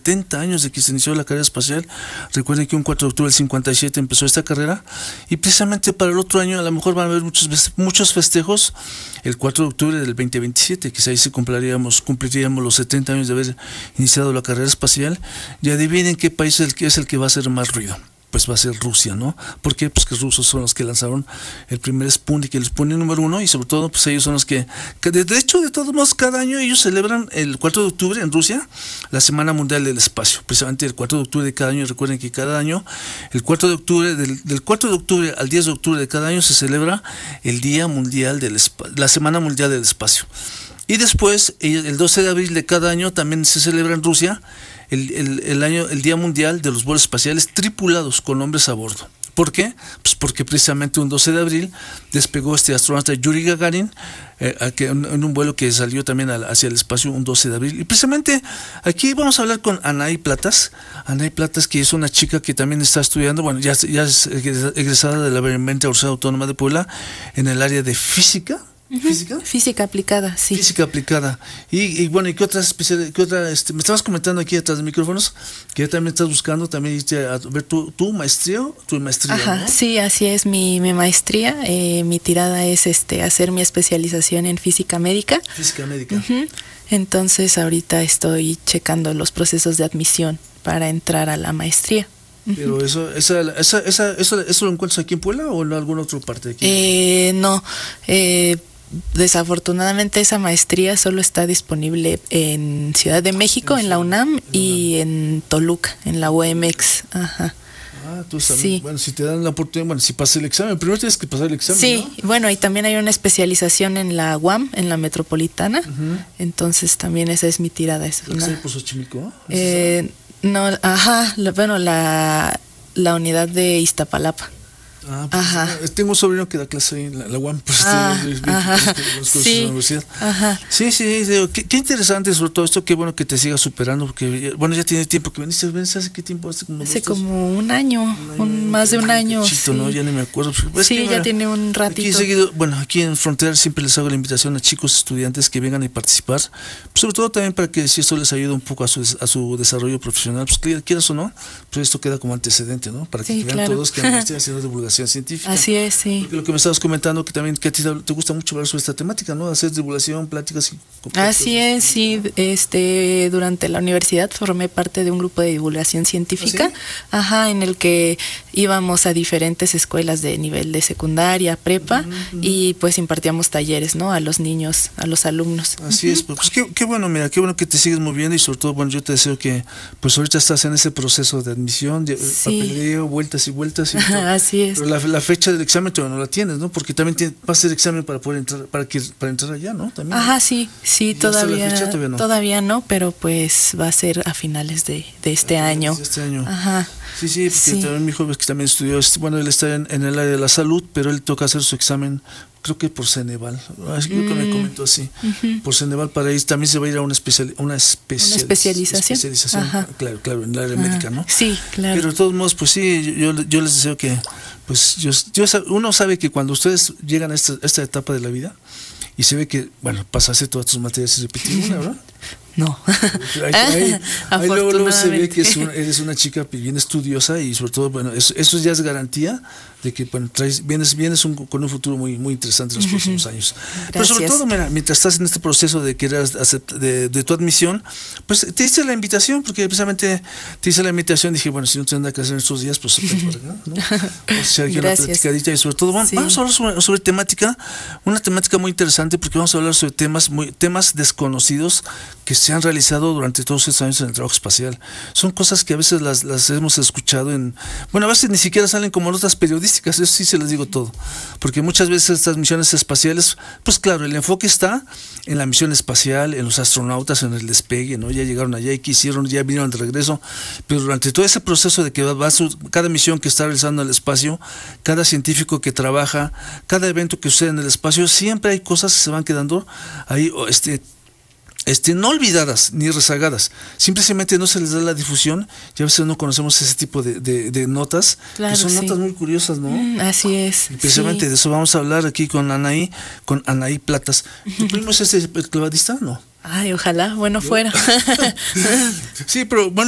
70 años de que se inició la carrera espacial. Recuerden que un 4 de octubre del 57 empezó esta carrera, y precisamente para el otro año a lo mejor van a haber muchos festejos el 4 de octubre del 2027, quizá ahí sí cumpliríamos los 70 años de haber iniciado la carrera espacial. Y adivinen qué país es el que va a hacer más ruido. Pues va a ser Rusia, ¿no? ¿Por qué? Pues que los rusos son los que lanzaron el primer Sputnik, el Sputnik número 1, y sobre todo, pues ellos son los que de hecho, de todos modos, cada año ellos celebran el 4 de octubre en Rusia la Semana Mundial del Espacio. Precisamente el 4 de octubre de cada año, recuerden que cada año, el 4 de octubre, del 4 de octubre al 10 de octubre de cada año se celebra el Día Mundial del Espacio, la Semana Mundial del Espacio. Y después, el 12 de abril de cada año también se celebra en Rusia el Día Mundial de los Vuelos Espaciales Tripulados con hombres a bordo. ¿Por qué? Pues porque precisamente un 12 de abril despegó este astronauta Yuri Gagarin en un vuelo que salió también hacia el espacio un 12 de abril. Y precisamente aquí vamos a hablar con Anaí Platas. Anaí Platas, que es una chica que también está estudiando, bueno, ya es egresada de la Benemérita Universidad Autónoma de Puebla en el área de física. Física aplicada, sí. Física aplicada. Y bueno, ¿y qué otra me estabas comentando aquí detrás de micrófonos que ya también estás buscando también irte a ver tu maestría? Ajá, ¿no? Sí, así es mi maestría. Mi tirada es hacer mi especialización en física médica. Física médica. Entonces ahorita estoy checando los procesos de admisión para entrar a la maestría. Pero eso lo encuentras aquí en Puebla o en alguna otra parte de aquí? No, desafortunadamente esa maestría solo está disponible en Ciudad de México, en la UNAM y en Toluca, en la UMX. Ajá. Tú sabes, sí. Bueno, si te dan la oportunidad, bueno, si pasas el examen, primero tienes que pasar el examen. Sí, ¿no? Bueno, y también hay una especialización en la UAM, en la Metropolitana, entonces también esa es mi tirada. ¿Por Xochimilco? No, la unidad de Iztapalapa. Pues, tengo un sobrino que da clase ahí en la UAM, pues sí. Universidad. Sí, digo, qué interesante sobre todo esto, qué bueno que te sigas superando, porque bueno, ya tiene tiempo que veniste hace qué tiempo, hace como un año, más de un año. Chito, sí. ¿no? Ya ni me acuerdo. Pues sí, ya tiene un ratito. Aquí en Frontera siempre les hago la invitación a chicos estudiantes que vengan a participar, pues sobre todo también para que si esto les ayuda un poco a su desarrollo profesional, pues quieras o no, pues esto queda como antecedente, ¿no? Para que vean todos que estoy haciendo divulgación científica. Así es, sí. Porque lo que me estabas comentando, que también que a ti te gusta mucho hablar sobre esta temática, ¿no? Hacer divulgación, pláticas. Así es, sí. Durante la universidad formé parte de un grupo de divulgación científica, ¿sí? En el que íbamos a diferentes escuelas de nivel de secundaria, prepa, y pues impartíamos talleres, ¿no? A los niños, a los alumnos. Así es, pues qué bueno, mira, qué bueno que te sigues moviendo, y sobre todo, bueno, yo te deseo que pues ahorita estás en ese proceso de admisión, de papeleo, vueltas y vueltas. Así es. Pero la fecha del examen todavía no la tienes, ¿no? Porque también va a ser examen para poder entrar, para entrar allá, ¿no? También. Sí, todavía no, pero pues va a ser a finales de este año. De este año. Sí, porque también mi hijo ves que también estudió, bueno, él está en el área de la salud, pero él toca hacer su examen, creo que por Ceneval, creo que me comentó así, por Ceneval, para ir, también se va a ir a una especialización. Claro, en el área médica, ¿no? Sí, claro. Pero de todos modos, pues sí, yo les deseo que, pues uno sabe que cuando ustedes llegan a esta etapa de la vida, y se ve que, bueno, pasaste todas tus materias y repetir una, ¿verdad? No. Ahí luego se ve que eres una chica bien estudiosa, y sobre todo, bueno, eso ya es garantía de que, bueno, vienes con un futuro muy, muy interesante en los próximos años. Gracias. Pero sobre todo, mira, mientras estás en este proceso de querer de tu admisión, pues te hice la invitación, porque precisamente te hice la invitación, dije, bueno, si no tengo nada que hacer en estos días, pues para acá, ¿no? O sea, aquí una platicadita, y sobre todo, vamos a hablar sobre una temática muy interesante, porque vamos a hablar sobre temas desconocidos que se han realizado durante todos estos años en el trabajo espacial. Son cosas que a veces las hemos escuchado a veces ni siquiera salen como notas periodísticas, eso sí se les digo todo, porque muchas veces estas misiones espaciales, pues claro, el enfoque está en la misión espacial, en los astronautas, en el despegue, ¿no? Ya llegaron allá y ya vinieron de regreso, pero durante todo ese proceso de que cada misión que está realizando en el espacio, cada científico que trabaja, cada evento que sucede en el espacio, siempre hay cosas que se van quedando ahí, no olvidadas ni rezagadas, simplemente no se les da la difusión, y a veces no conocemos ese tipo de notas, que son notas muy curiosas, ¿no? Así es. Y precisamente de eso vamos a hablar aquí con Anaí Platas. ¿Tu primo es el clavadista? No. Ay, ojalá, fuera. Sí, pero bueno.